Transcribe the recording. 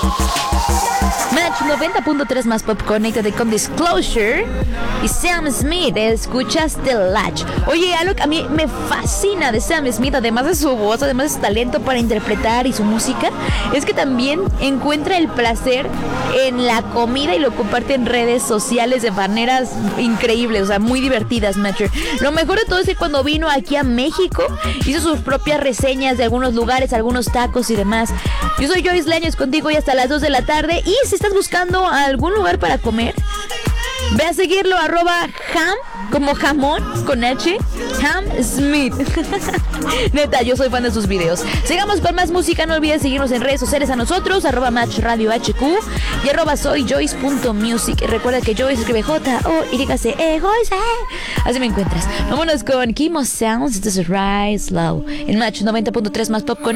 Match 90.3 más Pop Connected con Disclosure y Sam Smith. Escuchas The Latch. Oye, algo que a mí me fascina de Sam Smith, además de su voz, además de su talento para interpretar y su música, es que también encuentra el placer en la comida y lo comparte en redes sociales de maneras increíbles, o sea, muy divertidas, Matcher. Lo mejor de todo es que cuando vino aquí a México hizo sus propias reseñas de algunos lugares, algunos tacos y demás. Yo soy Joyce Leños contigo y hasta las 2 de la tarde. Y si estás buscando algún lugar para comer, ve a seguirlo, @ham, como jamón, con H, Ham Smith. Neta, yo soy fan de sus videos. Sigamos con más música, no olvides seguirnos en redes sociales a nosotros, @Match Radio HQ y @soyjoyce.music. Recuerda que Joyce escribe Joyce. Así me encuentras. Vámonos con Kimo Sounds, this is Rise Low, en Match 90.3 más Pop con